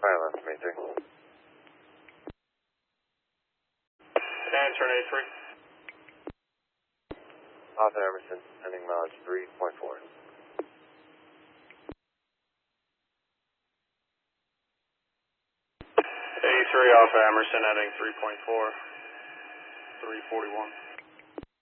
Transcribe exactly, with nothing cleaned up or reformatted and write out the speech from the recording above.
Alright, left, main three. And turn A three. Off Emerson, ending mileage three point four. A three off Emerson, heading three point four, three forty-one.